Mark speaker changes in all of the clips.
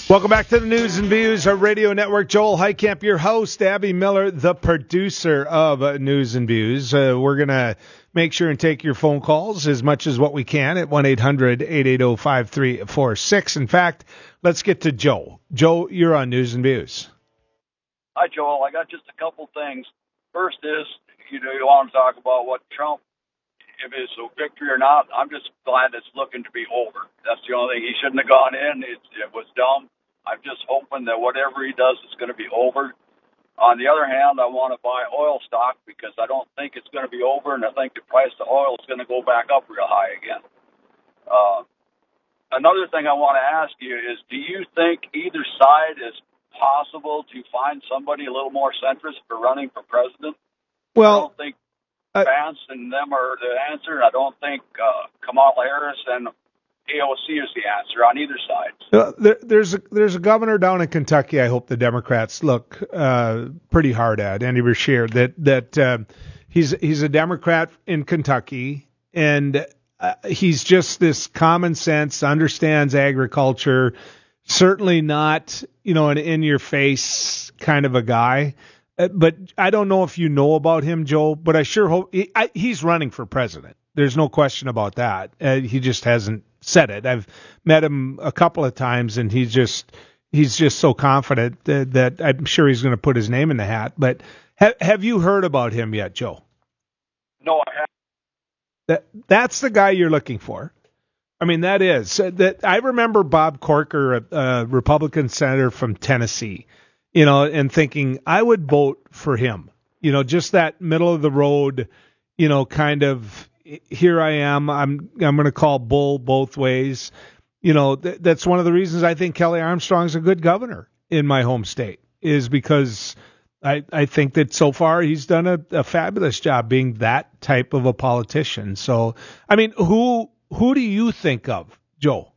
Speaker 1: Welcome back to the News and Views, our radio network. Joel Heitkamp, your host, Abby Miller, the producer of News and Views. We're going to make sure and take your phone calls as much as what we can at 1-800-880-5346. In fact, let's get to Joe. Joe, you're on News and Views.
Speaker 2: Hi, Joel. I got just a couple things. First is, you want to talk about what Trump, if it's a victory or not. I'm just glad it's looking to be over. That's the only thing. He shouldn't have gone in. It was dumb. I'm just hoping that whatever he does is going to be over. On the other hand, I want to buy oil stock because I don't think it's going to be over, and I think the price of oil is going to go back up real high again. Another thing I want to ask you is, do you think either side is possible to find somebody a little more centrist for running for president?
Speaker 1: Well,
Speaker 2: I don't think Vance and them are the answer. I don't think Kamala Harris and AOC is the answer on either side.
Speaker 1: There's a governor down in Kentucky. I hope the Democrats look pretty hard at, Andy Beshear. That he's a Democrat in Kentucky, and he's just this common sense, understands agriculture. Certainly not, an in-your-face kind of a guy. But I don't know if you know about him, Joe. But I sure hope he's running for president. There's no question about that. He just hasn't said it. I've met him a couple of times, and he's just so confident that I'm sure he's going to put his name in the hat. But have you heard about him yet, Joe?
Speaker 2: No, I haven't.
Speaker 1: That's the guy you're looking for. I mean, that is. I remember Bob Corker, a Republican senator from Tennessee, and thinking I would vote for him. Just that middle of the road, kind of. Here I am. I'm going to call bull both ways. That's one of the reasons I think Kelly Armstrong's a good governor in my home state, is because I think that so far he's done a fabulous job being that type of a politician. So, I mean, who do you think of, Joe?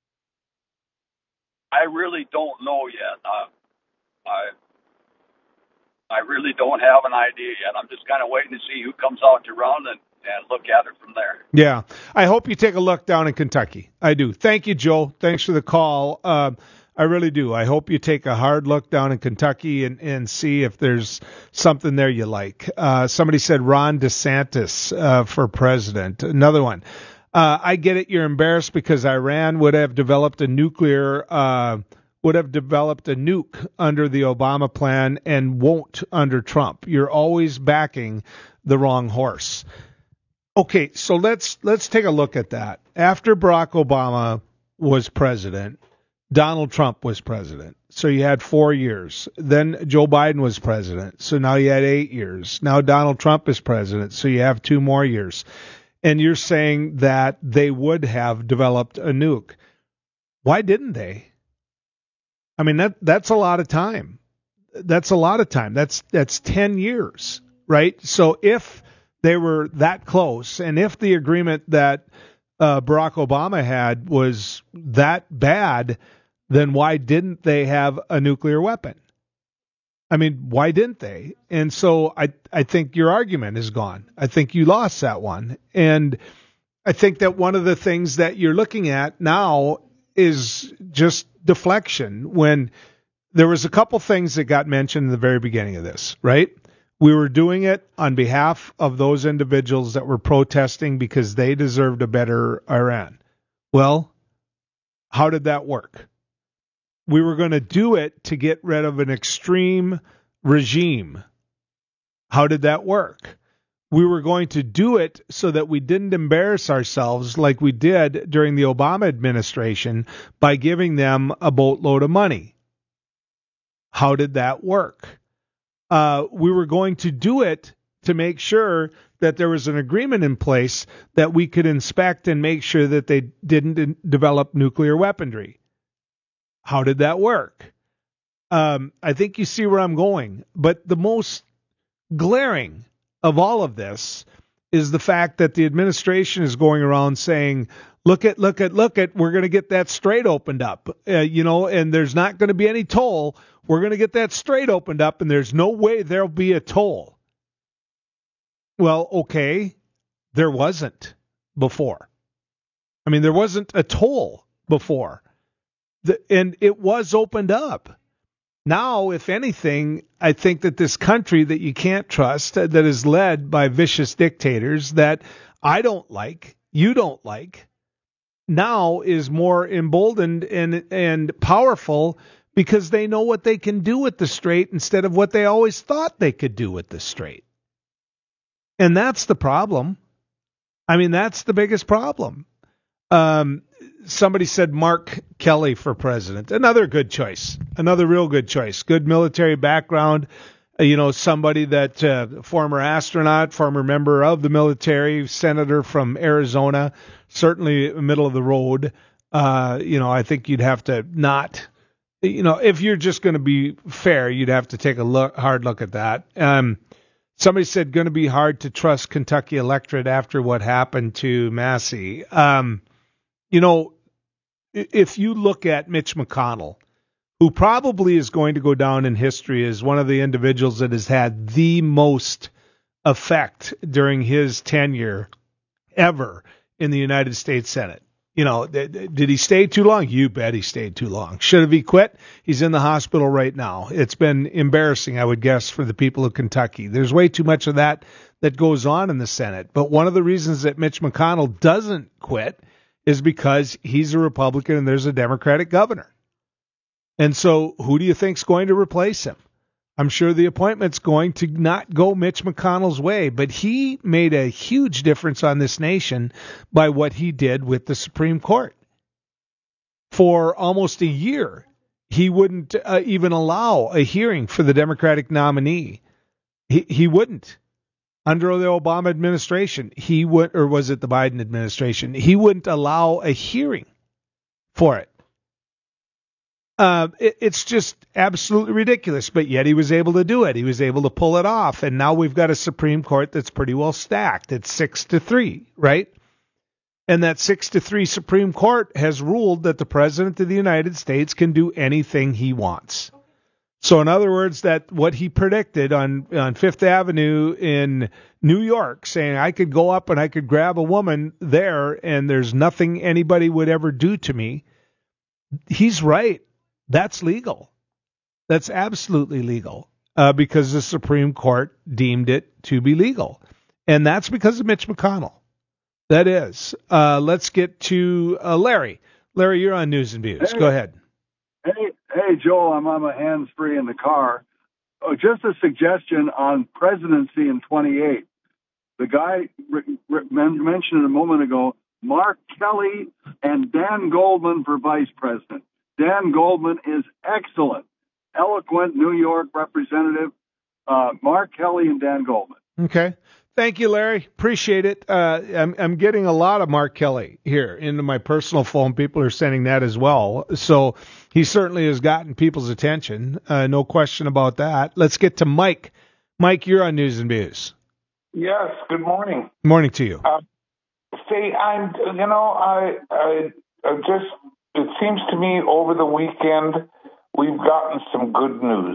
Speaker 2: I really don't know yet. I really don't have an idea yet. I'm just kind of waiting to see who comes out to run and look at it from there.
Speaker 1: Yeah. I hope you take a look down in Kentucky. I do. Thank you, Joe. Thanks for the call. I really do. I hope you take a hard look down in Kentucky and see if there's something there you like. Somebody said Ron DeSantis for president. Another one. I get it. You're embarrassed because Iran would have developed a nuke under the Obama plan and won't under Trump. You're always backing the wrong horse. Okay, so let's take a look at that. After Barack Obama was president, Donald Trump was president. So you had 4 years. Then Joe Biden was president. So now you had 8 years. Now Donald Trump is president. So you have 2 more years. And you're saying that they would have developed a nuke. Why didn't they? I mean, that's a lot of time. That's a lot of time. That's 10 years, right? So if they were that close, and if the agreement that Barack Obama had was that bad, then why didn't they have a nuclear weapon? I mean, why didn't they? And so I think your argument is gone. I think you lost that one. And I think that one of the things that you're looking at now is just deflection, when there was a couple things that got mentioned in the very beginning of this, right? We were doing it on behalf of those individuals that were protesting because they deserved a better Iran. Well, how did that work? We were going to do it to get rid of an extreme regime. How did that work? We were going to do it so that we didn't embarrass ourselves like we did during the Obama administration by giving them a boatload of money. How did that work? We were going to do it to make sure that there was an agreement in place that we could inspect and make sure that they didn't develop nuclear weaponry. How did that work? I think you see where I'm going. But the most glaring of all of this is the fact that the administration is going around saying, look at, we're going to get that strait opened up, and there's not going to be any toll. We're going to get that strait opened up, and there's no way there'll be a toll. Well, okay, there wasn't before. I mean, there wasn't a toll before. And it was opened up. Now, if anything, I think that this country that you can't trust, that is led by vicious dictators that I don't like, you don't like, now is more emboldened and powerful because they know what they can do with the strait instead of what they always thought they could do with the strait. And that's the problem. I mean, that's the biggest problem. Somebody said Mark Kelly for president. Another good choice. Another real good choice. Good military background. Somebody that former astronaut, former member of the military, senator from Arizona, certainly middle of the road. I think you'd have to not, if you're just going to be fair, you'd have to take a hard look at that. Somebody said going to be hard to trust Kentucky electorate after what happened to Massey. If you look at Mitch McConnell, who probably is going to go down in history as one of the individuals that has had the most effect during his tenure ever in the United States Senate. Did he stay too long? You bet he stayed too long. Should have he quit? He's in the hospital right now. It's been embarrassing, I would guess, for the people of Kentucky. There's way too much of that goes on in the Senate. But one of the reasons that Mitch McConnell doesn't quit is because he's a Republican and there's a Democratic governor. And so who do you think's going to replace him? I'm sure the appointment's going to not go Mitch McConnell's way, but he made a huge difference on this nation by what he did with the Supreme Court. For almost a year, he wouldn't even allow a hearing for the Democratic nominee. He wouldn't. Under the Obama administration, he would, or was it the Biden administration? He wouldn't allow a hearing for it. It's just absolutely ridiculous, but yet he was able to do it. He was able to pull it off, and now we've got a Supreme Court that's pretty well stacked. It's 6-3, right? And that 6-3 Supreme Court has ruled that the President of the United States can do anything he wants. So in other words, that what he predicted on Fifth Avenue in New York, saying I could go up and I could grab a woman there and there's nothing anybody would ever do to me, he's right. That's legal. That's absolutely legal because the Supreme Court deemed it to be legal. And that's because of Mitch McConnell. That is. Let's get to Larry. Larry, you're on News and Views.
Speaker 3: Hey.
Speaker 1: Go ahead.
Speaker 3: Hey, Joel, I'm on my hands-free in the car. Just a suggestion on presidency in 28. The guy mentioned a moment ago, Mark Kelly and Dan Goldman for vice president. Dan Goldman is excellent, eloquent New York representative. Mark Kelly and Dan Goldman.
Speaker 1: Okay. Thank you, Larry. Appreciate it. I'm getting a lot of Mark Kelly here into my personal phone. People are sending that as well. So he certainly has gotten people's attention. No question about that. Let's get to Mike. Mike, you're on News and Views.
Speaker 4: Yes. Good morning.
Speaker 1: Morning to you.
Speaker 4: It seems to me over the weekend we've gotten some good news.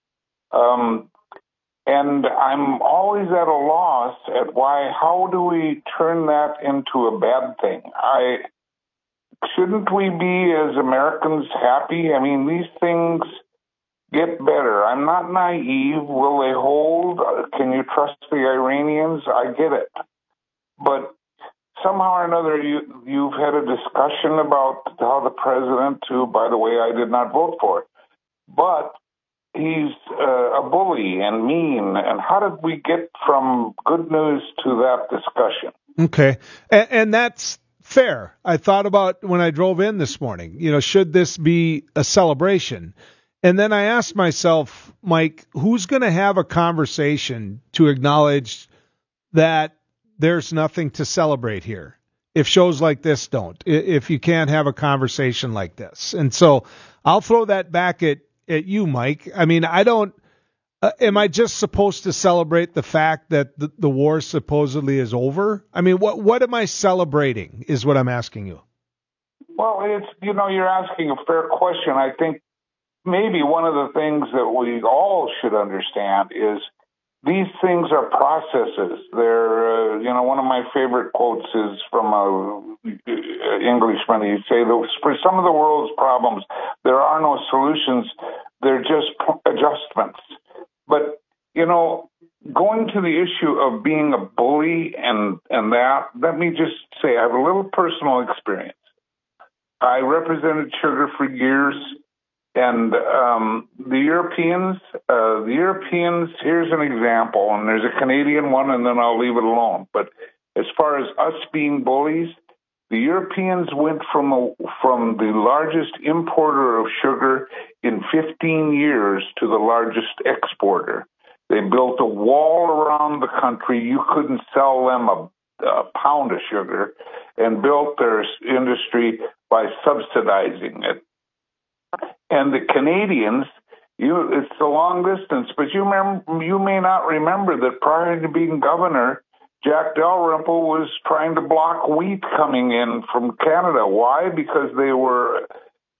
Speaker 4: And I'm always at a loss at how do we turn that into a bad thing? Shouldn't we be, as Americans, happy? I mean, these things get better. I'm not naive. Will they hold? Can you trust the Iranians? I get it. But somehow or another, you've had a discussion about how the president, who, by the way, I did not vote for, but he's a bully and mean. And how did we get from good news to that discussion?
Speaker 1: Okay. And that's fair. I thought about when I drove in this morning, should this be a celebration? And then I asked myself, Mike, who's going to have a conversation to acknowledge that there's nothing to celebrate here if shows like this don't, if you can't have a conversation like this? And so I'll throw that back at you, Mike. I mean, I don't, am I just supposed to celebrate the fact that the war supposedly is over? I mean, what am I celebrating is what I'm asking you.
Speaker 4: Well, you're asking a fair question. I think maybe one of the things that we all should understand is these things are processes. They're, one of my favorite quotes is from an Englishman. He'd say, for some of the world's problems, there are no solutions. They're just adjustments. But, going to the issue of being a bully and that, let me just say I have a little personal experience. I represented sugar for years, and the Europeans, here's an example, and there's a Canadian one, and then I'll leave it alone. But as far as us being bullies, the Europeans went from the largest importer of sugar in 15 years to the largest exporter. They built a wall around the country. You couldn't sell them a pound of sugar, and built their industry by subsidizing it. And the Canadians, it's the long distance, but you may not remember that prior to being governor, Jack Dalrymple was trying to block wheat coming in from Canada. Why? Because they were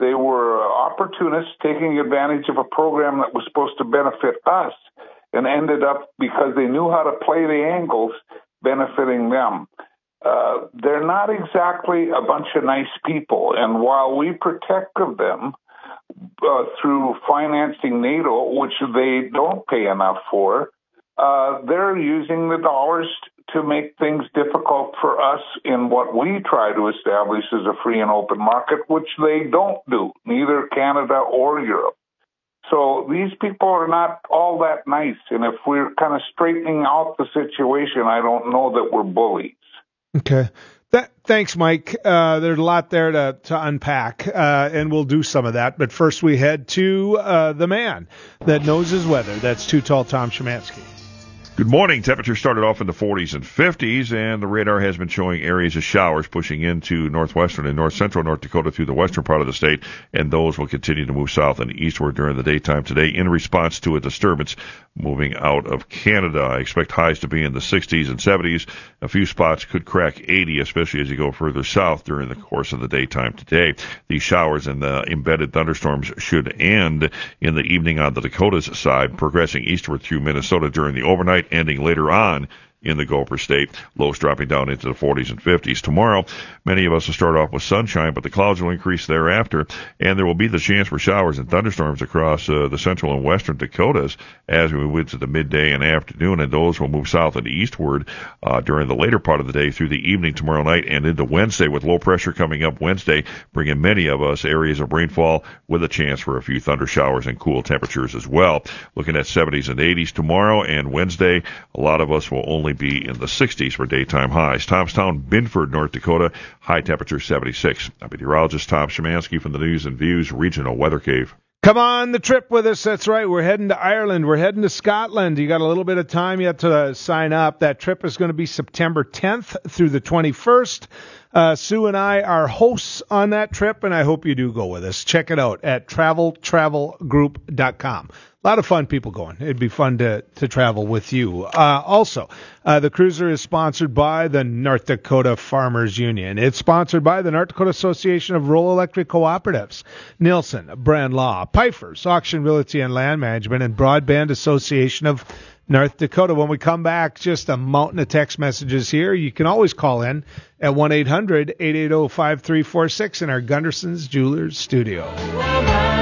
Speaker 4: opportunists taking advantage of a program that was supposed to benefit us, and ended up, because they knew how to play the angles, benefiting them. They're not exactly a bunch of nice people, and while we protect them through financing NATO, which they don't pay enough for, they're using the dollars to make things difficult for us in what we try to establish as a free and open market, which they don't do, neither Canada or Europe. So these people are not all that nice, and if we're kind of straightening out the situation, I don't know that we're bullies.
Speaker 1: Okay. Thanks, Mike. There's a lot there to unpack, and we'll do some of that. But first we head to the man that knows his weather. That's Too Tall Tom Szymanski.
Speaker 5: Good morning. Temperatures started off in the 40s and 50s, and the radar has been showing areas of showers pushing into northwestern and north-central North Dakota through the western part of the state, and those will continue to move south and eastward during the daytime today in response to a disturbance moving out of Canada. I expect highs to be in the 60s and 70s. A few spots could crack 80, especially as you go further south during the course of the daytime today. These showers and the embedded thunderstorms should end in the evening on the Dakotas side, progressing eastward through Minnesota during the overnight, ending later on in the Gopher State. Lows dropping down into the 40s and 50s. Tomorrow, many of us will start off with sunshine, but the clouds will increase thereafter, and there will be the chance for showers and thunderstorms across the central and western Dakotas as we move into the midday and afternoon, and those will move south and eastward during the later part of the day through the evening tomorrow night and into Wednesday, with low pressure coming up Wednesday, bringing many of us areas of rainfall with a chance for a few thunder showers and cool temperatures as well. Looking at 70s and 80s tomorrow and Wednesday, a lot of us will only be in the 60s for daytime highs. Thomastown, Binford, North Dakota, high temperature 76. I'm meteorologist Tom Szymanski from the News and Views Regional Weather Cave.
Speaker 1: Come on the trip with us. That's right. We're heading to Ireland. We're heading to Scotland. You got a little bit of time yet to sign up. That trip is going to be September 10th through the 21st. Sue and I are hosts on that trip, and I hope you do go with us. Check it out at travelgroup.com. A lot of fun people going. It'd be fun to travel with you. Also, the cruiser is sponsored by the North Dakota Farmers Union. It's sponsored by the North Dakota Association of Rural Electric Cooperatives, Nielsen, Brand Law, Pfeiffer's, Auction Realty and Land Management, and Broadband Association of North Dakota. When we come back, just a mountain of text messages here. You can always call in at 1-800-880-5346 in our Gunderson's Jewelers studio.